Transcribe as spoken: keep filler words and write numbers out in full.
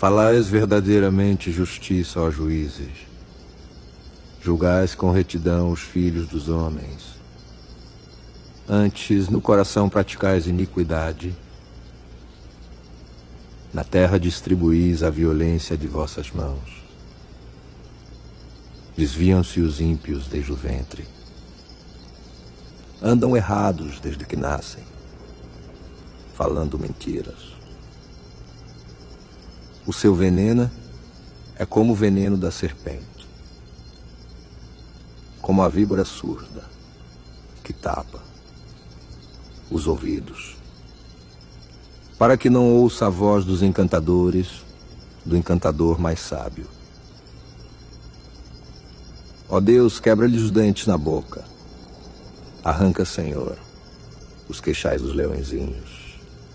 Falais verdadeiramente justiça, ó juízes. Julgais com retidão os filhos dos homens. Antes, no coração praticais iniquidade. Na terra distribuís a violência de vossas mãos. Desviam-se os ímpios desde o ventre. Andam errados desde que nascem, falando mentiras. O seu veneno é como o veneno da serpente, como a víbora surda que tapa os ouvidos, para que não ouça a voz dos encantadores, do encantador mais sábio. Ó Deus, quebra-lhes os dentes na boca. Arranca, Senhor, os queixais dos leõezinhos.